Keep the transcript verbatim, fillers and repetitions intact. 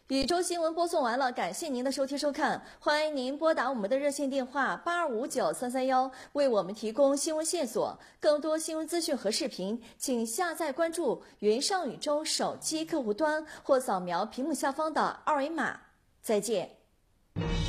宇宙新闻播送完了，感谢您的收听收看，欢迎您拨打我们的热线电话八二五九三三幺，为我们提供新闻线索。更多新闻资讯和视频，请下载关注云上宇宙手机客户端或扫描屏幕下方的二维码。再见。